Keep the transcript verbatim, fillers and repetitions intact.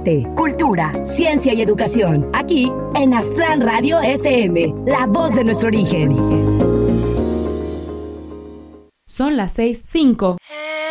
arte, cultura, ciencia y educación. Aquí en Aztlán Radio F M, la voz de nuestro origen. Son las seis cinco.